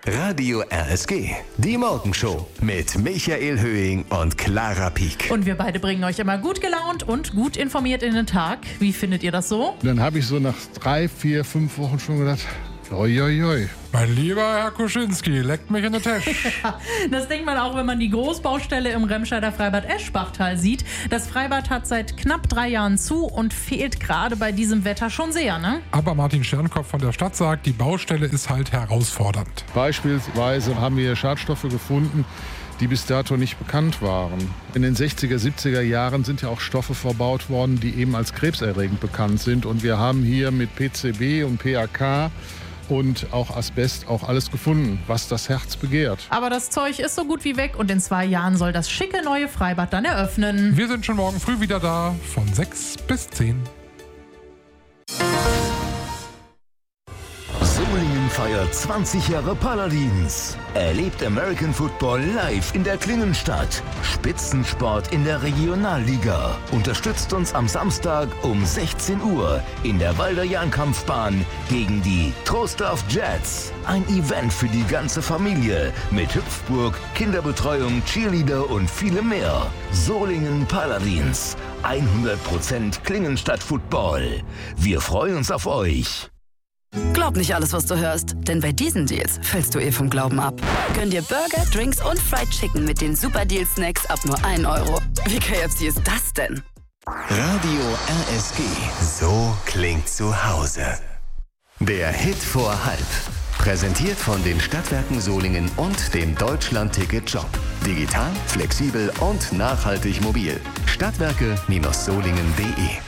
Radio RSG, die Morgenshow mit Michael Höhing und Clara Pieck. Und wir beide bringen euch immer gut gelaunt und gut informiert in den Tag. Wie findet ihr das so? Dann habe ich so nach 3, 4, 5 Wochen schon gedacht, oi. Mein lieber Herr Kuschinski, leckt mich in den Tisch. Das denkt man auch, wenn man die Großbaustelle im Remscheider Freibad Eschbachtal sieht. Das Freibad hat seit knapp 3 Jahren zu und fehlt gerade bei diesem Wetter schon sehr, ne? Aber Martin Sternkopf von der Stadt sagt, die Baustelle ist halt herausfordernd. Beispielsweise haben wir Schadstoffe gefunden, die bis dato nicht bekannt waren. In den 60er, 70er Jahren sind ja auch Stoffe verbaut worden, die eben als krebserregend bekannt sind. Und wir haben hier mit PCB und PAK und auch Asbest auch alles gefunden, was das Herz begehrt. Aber das Zeug ist so gut wie weg und in 2 Jahren soll das schicke neue Freibad dann eröffnen. Wir sind schon morgen früh wieder da, von 6 bis 10. Solingen feiert 20 Jahre Paladins. Erlebt American Football live in der Klingenstadt. Spitzensport in der Regionalliga. Unterstützt uns am Samstag um 16 Uhr in der Walder Jahnkampfbahn gegen die Trostorf Jets. Ein Event für die ganze Familie mit Hüpfburg, Kinderbetreuung, Cheerleader und vielem mehr. Solingen Paladins. 100% Klingenstadt Football. Wir freuen uns auf euch. Glaub nicht alles, was du hörst, denn bei diesen Deals fällst du vom Glauben ab. Gönn dir Burger, Drinks und Fried Chicken mit den Super Deal Snacks ab nur 1 Euro. Wie KFC ist das denn? Radio RSG. So klingt zu Hause. Der Hit vor halb. Präsentiert von den Stadtwerken Solingen und dem Deutschland-Ticket-Job. Digital, flexibel und nachhaltig mobil. Stadtwerke-solingen.de